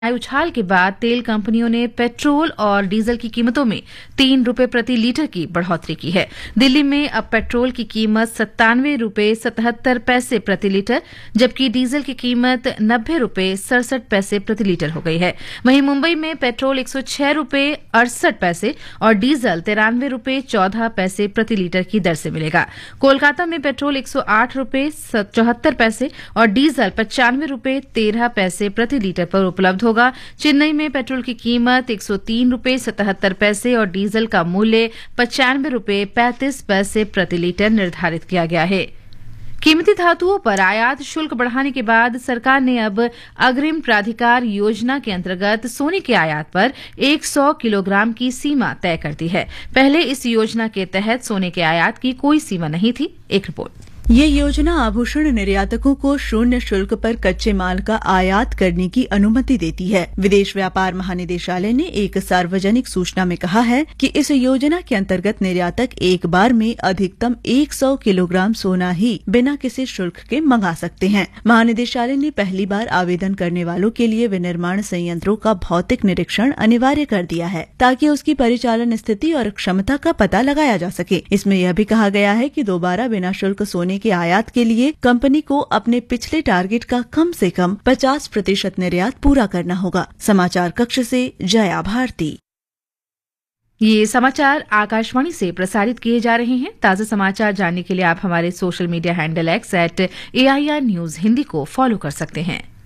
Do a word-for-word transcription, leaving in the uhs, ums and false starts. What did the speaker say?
उछाल के बाद तेल कंपनियों ने पेट्रोल और डीजल की कीमतों में तीन रुपए प्रति लीटर की बढ़ोतरी की है। दिल्ली में अब पेट्रोल की कीमत सत्तानवे रुपए सतहत्तर पैसे प्रति लीटर, जबकि डीजल की कीमत नब्बे रुपए सड़सठ पैसे प्रति लीटर हो गई है। वहीं मुंबई में पेट्रोल एक सौ छह रुपए अड़सठ पैसे और डीजल तिरानवे रुपए चौदह पैसे प्रति लीटर की दर से मिलेगा। कोलकाता में पेट्रोल एक सौ आठ रुपए चौहत्तर पैसे और डीजल पचानवे रुपए तेरह पैसे प्रति लीटर पर उपलब्ध होगा। चेन्नई में पेट्रोल की कीमत एक सौ तीन रुपए सतहत्तर पैसे और डीजल का मूल्य पचानवे रुपए पैंतीस पैसे प्रति लीटर निर्धारित किया गया है। कीमती धातुओं पर आयात शुल्क बढ़ाने के बाद सरकार ने अब अग्रिम प्राधिकार योजना के अंतर्गत सोने के आयात पर सौ किलोग्राम की सीमा तय कर दी है। पहले इस योजना के तहत सोने के आयात की कोई सीमा नहीं थी। एक रिपोर्ट। ये योजना आभूषण निर्यातकों को शून्य शुल्क पर कच्चे माल का आयात करने की अनुमति देती है। विदेश व्यापार महानिदेशालय ने एक सार्वजनिक सूचना में कहा है कि इस योजना के अंतर्गत निर्यातक एक बार में अधिकतम सौ किलोग्राम सोना ही बिना किसी शुल्क के मंगा सकते हैं। महानिदेशालय ने पहली बार आवेदन करने वालों के लिए विनिर्माण संयंत्रों का भौतिक निरीक्षण अनिवार्य कर दिया है, ताकि उसकी परिचालन स्थिति और क्षमता का पता लगाया जा सके। इसमें यह भी कहा गया है कि दोबारा बिना शुल्क सोने के आयात के लिए कंपनी को अपने पिछले टारगेट का कम से कम पचास प्रतिशत निर्यात पूरा करना होगा। समाचार कक्ष से जया भारती। ये समाचार आकाशवाणी से प्रसारित किए जा रहे हैं। ताज़ा समाचार जानने के लिए आप हमारे social media handle x eight A I R news Hindi को फॉलो कर सकते हैं।